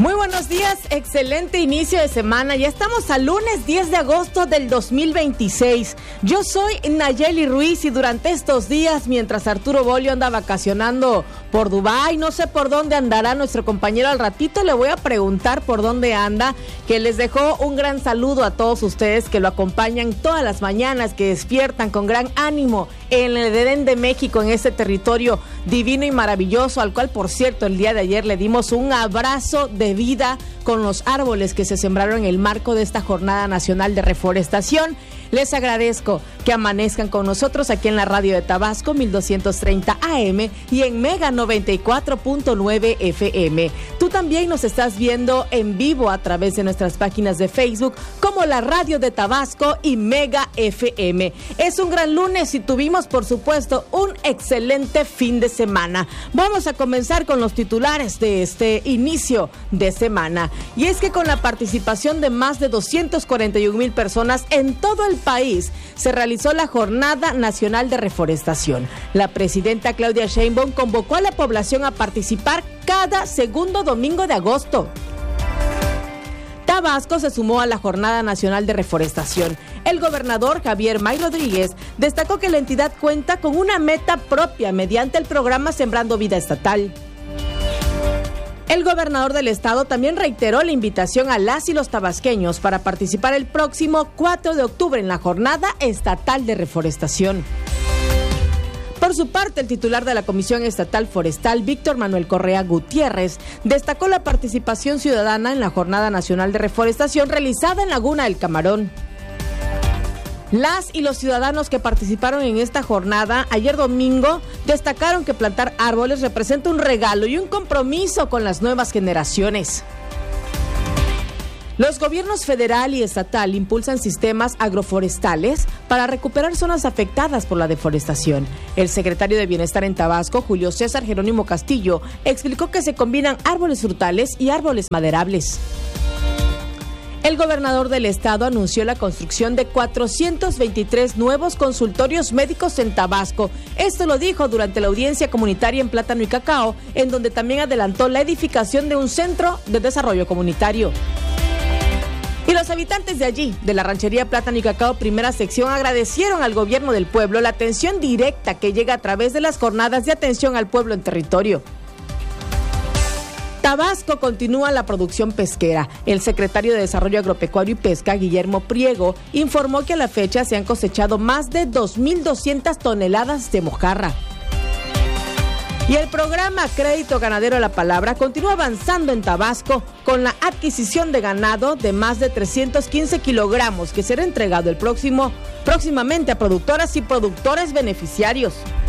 Muy buenos días, excelente inicio de semana. Ya estamos al lunes 10 de agosto del 2026. Yo soy Nayeli Ruiz y durante estos días, mientras Arturo Bolio anda vacacionando por Dubái, no sé por dónde andará nuestro compañero al ratito, le voy a preguntar por dónde anda, que les dejó un gran saludo a todos ustedes que lo acompañan todas las mañanas, que despiertan con gran ánimo en el Edén de México, en este territorio divino y maravilloso, al cual, por cierto, el día de ayer le dimos un abrazo de vida con los árboles que se sembraron en el marco de esta Jornada Nacional de Reforestación. Les agradezco que amanezcan con nosotros aquí en la radio de Tabasco 1230 AM y en Mega 94.9 FM. Tú también nos estás viendo en vivo a través de nuestras páginas de Facebook como la radio de Tabasco y Mega FM. Es un gran lunes y tuvimos, por supuesto, un excelente fin de semana. Vamos a comenzar con los titulares de este inicio de semana. Y es que con la participación de más de 241,000 personas en todo el país, se realizó la Jornada Nacional de Reforestación. La presidenta Claudia Sheinbaum convocó a la población a participar cada segundo domingo de agosto. Tabasco se sumó a la Jornada Nacional de Reforestación. El gobernador Javier May Rodríguez destacó que la entidad cuenta con una meta propia mediante el programa Sembrando Vida Estatal. El gobernador del estado también reiteró la invitación a las y los tabasqueños para participar el próximo 4 de octubre en la Jornada Estatal de Reforestación. Por su parte, el titular de la Comisión Estatal Forestal, Víctor Manuel Correa Gutiérrez, destacó la participación ciudadana en la Jornada Nacional de Reforestación realizada en Laguna del Camarón. Las y los ciudadanos que participaron en esta jornada ayer domingo destacaron que plantar árboles representa un regalo y un compromiso con las nuevas generaciones. Los gobiernos federal y estatal impulsan sistemas agroforestales para recuperar zonas afectadas por la deforestación. El secretario de Bienestar en Tabasco, Julio César Jerónimo Castillo, explicó que se combinan árboles frutales y árboles maderables. El gobernador del estado anunció la construcción de 423 nuevos consultorios médicos en Tabasco. Esto lo dijo durante la audiencia comunitaria en Plátano y Cacao, en donde también adelantó la edificación de un centro de desarrollo comunitario. Y los habitantes de allí, de la ranchería Plátano y Cacao, primera sección, agradecieron al gobierno del pueblo la atención directa que llega a través de las jornadas de atención al pueblo en territorio. Tabasco continúa la producción pesquera. El secretario de Desarrollo Agropecuario y Pesca, Guillermo Priego, informó que a la fecha se han cosechado más de 2,200 toneladas de mojarra. Y el programa Crédito Ganadero a la Palabra continúa avanzando en Tabasco con la adquisición de ganado de más de 315 kilogramos que será entregado próximamente a productoras y productores beneficiarios.